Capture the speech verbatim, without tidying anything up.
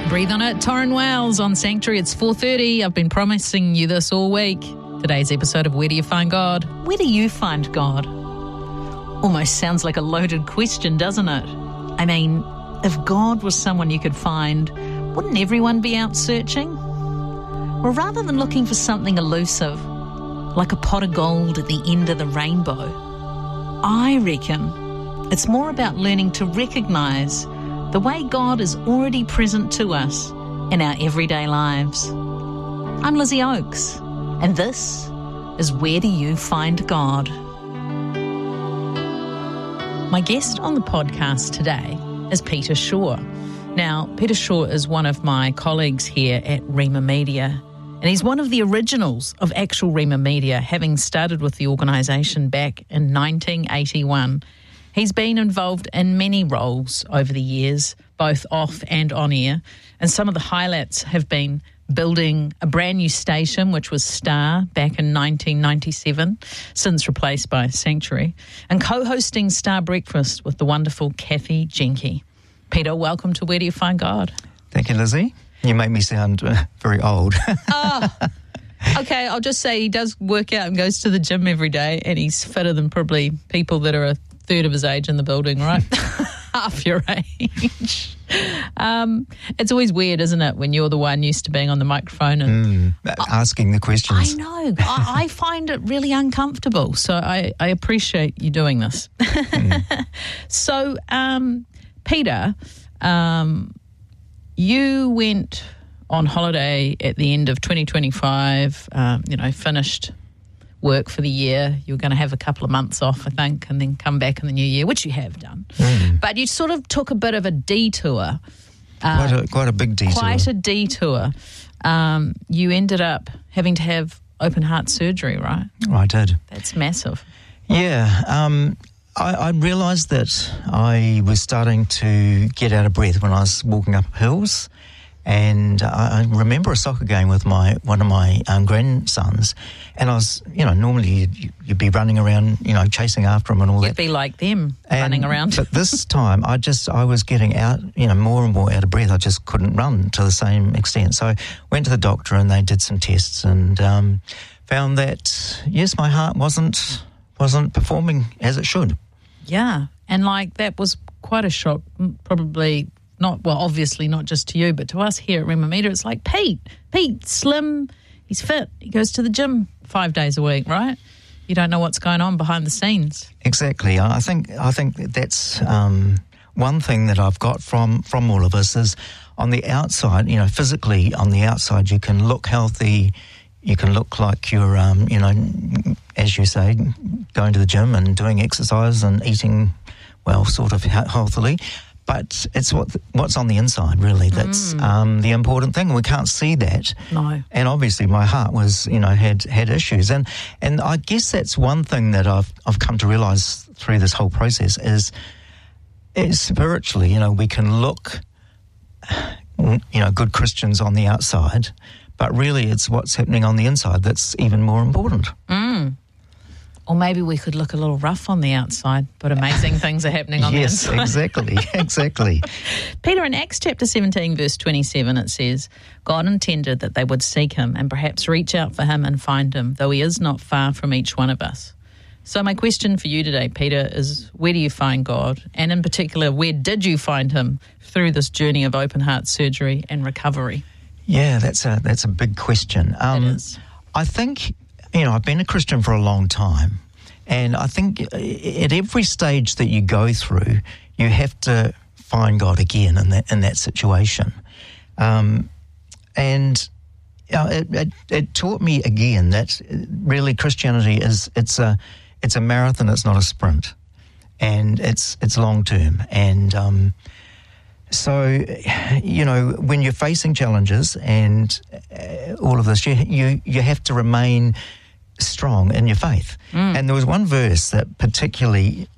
Breathe on it, Torrin Wells on Sanctuary. It's four thirty. I've been promising you this all week. Today's episode of Where Do You Find God? Where do you find God? Almost sounds like a loaded question, doesn't it? I mean, if God was someone you could find, wouldn't everyone be out searching? Well, rather than looking for something elusive, like a pot of gold at the end of the rainbow, I reckon it's more about learning to recognise the way God is already present to us in our everyday lives. I'm Lizzie Oakes, and this is Where Do You Find God? My guest on the podcast today is Peter Shaw. Now, Peter Shaw is one of my colleagues here at Rhema Media, and he's one of the originals of actual Rhema Media, having started with the organisation back in nineteen eighty-one. He's been involved in many roles over the years, both off and on air, and some of the highlights have been building a brand new station, which was Star back in nineteen ninety-seven, since replaced by Sanctuary, and co-hosting Star Breakfast with the wonderful Kathy Jenke. Peter, welcome to Where Do You Find God? Thank you, Lizzie. You make me sound uh, very old. Oh, okay, I'll just say he does work out and goes to the gym every day, and he's fitter than probably people that are a third of his age in the building, right? Half your age. Um, it's always weird, isn't it, when you're the one used to being on the microphone and mm, asking the questions. I know. I, I find it really uncomfortable, so I, I appreciate you doing this. Mm. So, um, Peter, um, you went on holiday at the end of twenty twenty-five, um, you know, finished work for the year. You were going to have a couple of months off, I think, and then come back in the new year, which you have done. Mm. But you sort of took a bit of a detour. Uh, quite, a, quite a big detour. Quite a detour. Um, you ended up having to have open heart surgery, right? I did. That's massive. Yeah. Um, I, I realised that I was starting to get out of breath when I was walking up hills. And I remember a soccer game with my one of my um, grandsons, and I was, you know, normally you'd, you'd be running around, you know, chasing after them and all you'd that. You'd be like them, and, running around. But this time, I just, I was getting out, you know, more and more out of breath. I just couldn't run to the same extent. So I went to the doctor and they did some tests and um, found that, yes, my heart wasn't wasn't performing as it should. Yeah, and like that was quite a shock, probably. Not, well, obviously not just to you, but to us here at Rhema Media. It's like, Pete, Pete, slim, he's fit, he goes to the gym five days a week, right? You don't know what's going on behind the scenes. Exactly. I think I think that's um, one thing that I've got from, from all of us is on the outside, you know, physically on the outside, you can look healthy, you can look like you're, um, you know, as you say, going to the gym and doing exercise and eating, well, sort of healthily. But it's what what's on the inside, really, that's mm. um, the important thing. We can't see that. No. And obviously my heart was, you know, had had issues. And and I guess that's one thing that I've I've come to realise through this whole process is, is spiritually, you know, we can look, you know, good Christians on the outside, but really it's what's happening on the inside that's even more important. Mm. Or maybe we could look a little rough on the outside, but amazing things are happening on yes, the inside. Yes, exactly, exactly. Peter, in Acts chapter seventeen, verse twenty-seven, it says, God intended that they would seek him and perhaps reach out for him and find him, though he is not far from each one of us. So my question for you today, Peter, is where do you find God? And in particular, where did you find him through this journey of open heart surgery and recovery? Yeah, that's a that's a big question. Um, it is. I think... You know, I've been a Christian for a long time, and I think at every stage that you go through, you have to find God again in that in that situation. Um, and you know, it, it, it taught me again that really Christianity is it's a it's a marathon, it's not a sprint, and it's it's long term. And um, so, you know, when you're facing challenges and uh, all of this, you you you have to remain strong in your faith. Mm. And there was one verse that particularly